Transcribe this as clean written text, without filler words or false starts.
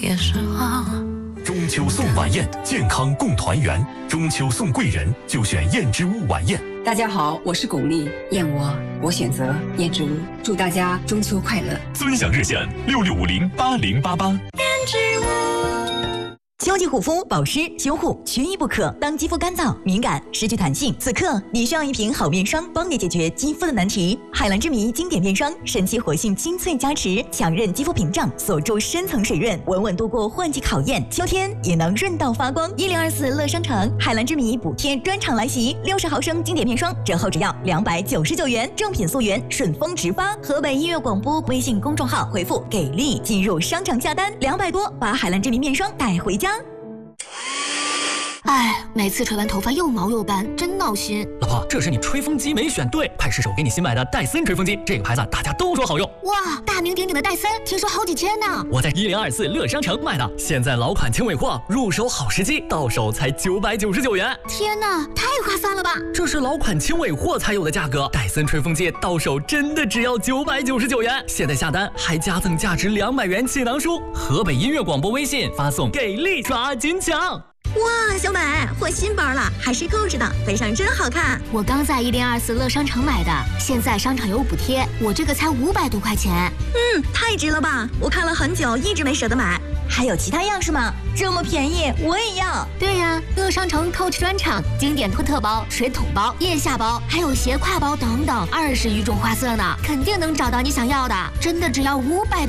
也是啊。 中秋送晚宴，健康共团圆。中秋送贵人，就选燕之屋晚宴。 大家好，我是巩俐，燕我选择燕之屋。祝大家中秋快乐！ 尊享热线66508088。 燕之屋。 秋季护肤、保湿、修护缺一不可。当肌肤干燥、敏感、失去弹性，此刻你需要一瓶好面霜，帮你解决肌肤的难题。海蓝之谜经典面霜，神奇活性精粹加持，强韧肌肤屏障，锁住深层水润，稳稳度过换季考验。秋天也能润到发光。1024乐商城海蓝之谜补贴专场来袭，60毫升经典面霜折后只要299元，正品溯源，顺丰直发。河北音乐广播微信公众号回复给力进入商场下单，200多把海蓝之谜面霜带回家。 哎，每次吹完头发又毛又斑，真闹心。 老婆，这是你吹风机没选对，派失手给你新买的戴森吹风机，这个牌子大家都说好用。 哇，大名鼎鼎的戴森，听说好几千呢。 我在1024乐商城买的，现在老款轻尾货，入手好时机，到手才999元。 天哪，太划算了吧！ 这是老款轻尾货才有的价格，戴森吹风机到手真的只要999元。现在下单还加赠价值200元气囊书。河北音乐广播微信发送给力抓金抢。 哇，小美换新包了，还是扣着的，背上真好看。 我刚在1024乐商城买的，现在商场有补贴，我这个才500多块钱。 太值了吧！我看了很久，一直没舍得买。还有其他样式吗？这么便宜，我也要。 对呀，乐商城 Coach 专场，经典托特包、水桶包、腋下包，还有斜挎包等等，20余种花色呢，肯定能找到你想要的。真的只要500多。